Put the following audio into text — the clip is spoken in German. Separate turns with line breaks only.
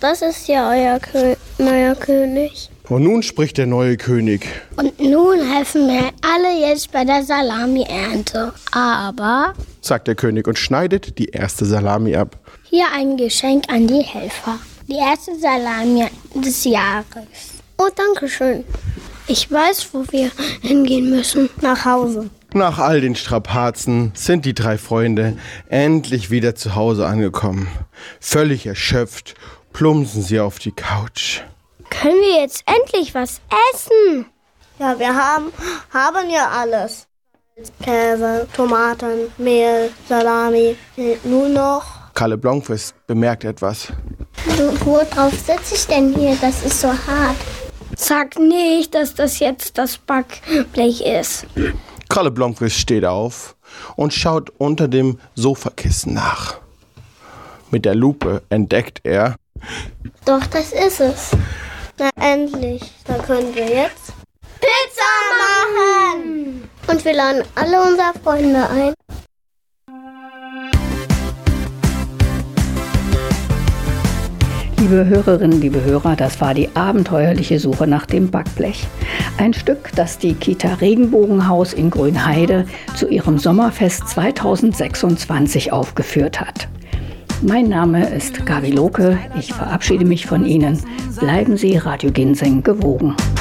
das ist ja euer neuer König.
Und nun spricht der neue König.
Und nun helfen wir alle jetzt bei der Salami-Ernte. Aber,
sagt der König und schneidet die erste Salami ab.
Hier ein Geschenk an die Helfer. Die erste Salami des Jahres. Oh, danke schön. Ich weiß, wo wir hingehen müssen. Nach Hause.
Nach all den Strapazen sind die 3 Freunde endlich wieder zu Hause angekommen. Völlig erschöpft plumpsen sie auf die Couch.
Können wir jetzt endlich was essen?
Ja, wir haben ja alles. Käse, Tomaten, Mehl, Salami. Nur noch.
Kalle Blomqvist bemerkt etwas.
Worauf sitze ich denn hier? Das ist so hart. Sag nicht, dass das jetzt das Backblech ist.
Kalle Blomqvist steht auf und schaut unter dem Sofakissen nach. Mit der Lupe entdeckt er...
Doch, das ist es.
Na endlich, dann können wir jetzt Pizza machen!
Und wir laden alle unsere Freunde ein.
Liebe Hörerinnen, liebe Hörer, das war die abenteuerliche Suche nach dem Backblech. Ein Stück, das die Kita Regenbogenhaus in Grünheide zu ihrem Sommerfest 2026 aufgeführt hat. Mein Name ist Gabi Lohke. Ich verabschiede mich von Ihnen. Bleiben Sie Radio Ginseng gewogen.